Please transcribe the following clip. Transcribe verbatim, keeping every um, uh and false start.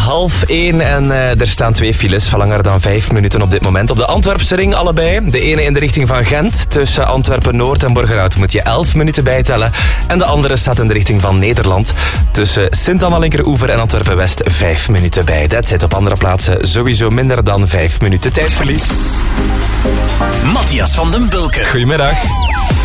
half één en uh, er staan twee files van langer dan vijf minuten op dit moment. Op de Antwerpse ring allebei. De ene in de richting van Gent. Tussen Antwerpen-Noord en Borgerhout moet je elf minuten bijtellen. En de andere staat in de richting van Nederland. Tussen Sint-Anna-Linkeroever en Antwerpen-West vijf minuten bij. Dat zit op andere plaatsen sowieso minder dan vijf minuten tijdverlies. Matthias van den Bulke. Goedemiddag.